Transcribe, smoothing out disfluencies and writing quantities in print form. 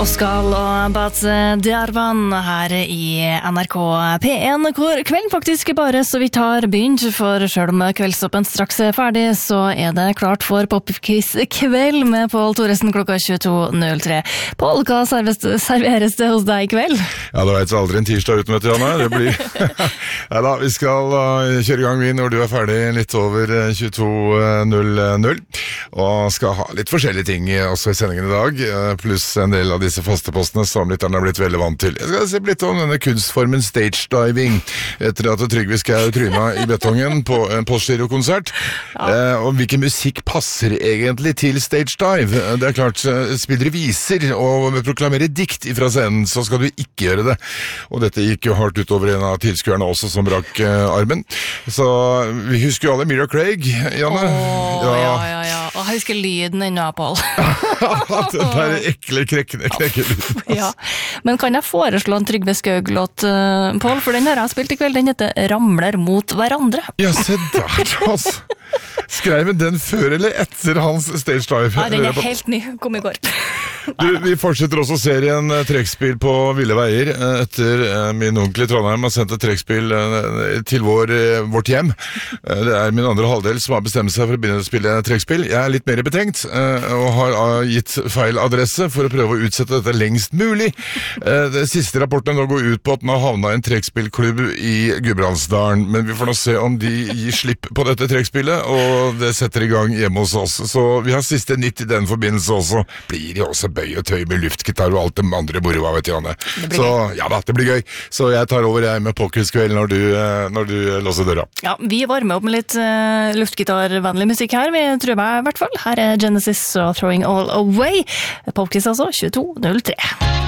Oskal og Bats Darvan her i NRK P1, hvor kvelden faktisk bare så vidt har begynt, for selv om kveldstoppen straks ferdig, så det klart for popquiz kveld med Pål Thoresen klokka 22.03. Pål, hva serveres det hos deg i kveld? Ja, det vet jeg aldri en tirsdag uten, vet du, Janne. Det blir... Neida, vi skal kjøre i gang vi når du ferdig litt over 22.00, og skal ha litt forskjellige ting også i sendingen i dag, pluss en del av disse faste postene som lytterne har blitt veldig vant til. Jeg skal se litt om denne kunstformen stage diving, etter at Trygve Skau tryna i betongen på en postgirokonsert. Og hvilken musikk passer egentlig til stage dive? Det klart, spiller viser og proklamerer dikt fra scenen, så skal du ikke gjøre det. Og dette gikk jo hardt utover en av tilskuerne også som brakk armen. Så vi husker jo alle Mira Craig, Janne. Ja. Og jeg husker lyden ennå, Pål. Den der ekle knekkelyd. Ja, men kan jeg foreslå en Trygve Skaug-låt, Pål? For den her jeg har spilt i kveld, den heter Ramler mot hverandre. Ja, se der, altså. Skrev den før eller etter hans stage dive? Ja, den helt ny, kom i går. Vi fortsetter også serien trekkspill på Ville Veier, etter min onkel i Trondheim har sendt et trekkspill til vårt hjem. Det min andre halvdel som har bestemt seg for å begynne å spille trekkspill. Jeg litt mer betenkt, og har gitt feil adresse for å prøve å utsette dette lengst mulig. Det siste rapporten nå går ut på at den har havnet i en trekkspillklubb i Gudbrandsdalen, men vi får nå se om de gir slipp på dette trekkspillet, og det setter i gang hjemme hos oss. Så vi har siste nytt i den forbindelse også. Blir jo også bøy og tøy med luftgitar og alt det andre moroa, vet du, Janne. Så ja da, det blir gøy. Så jeg tar over med Popquiz-kveld når du låser døra. Ja, vi varmer opp med litt luftgitarvennlig musikk her, vi tror jeg i hvert fall. Her Genesis og Throwing All Away. Popquiz altså, 22.03.